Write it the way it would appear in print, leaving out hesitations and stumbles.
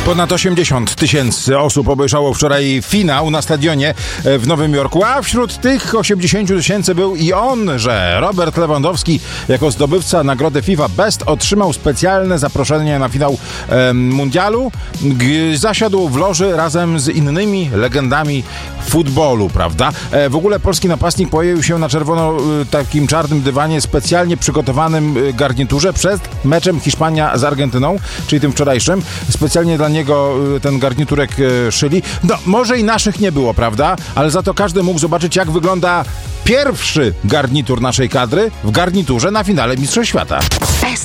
Ponad 80 000 osób obejrzało wczoraj finał na stadionie w Nowym Jorku, a wśród tych 80 000 był i on, że Robert Lewandowski jako zdobywca nagrody FIFA Best otrzymał specjalne zaproszenie na finał mundialu. Zasiadł w loży razem z innymi legendami futbolu, prawda? W ogóle polski napastnik pojawił się na czerwono takim czarnym dywanie, specjalnie przygotowanym garniturze przed meczem Hiszpania z Argentyną, czyli tym wczorajszym. Specjalnie dla niego ten garniturek szyli. No, może i naszych nie było, prawda? Ale za to każdy mógł zobaczyć, jak wygląda pierwszy garnitur naszej kadry w garniturze na finale Mistrzostw Świata.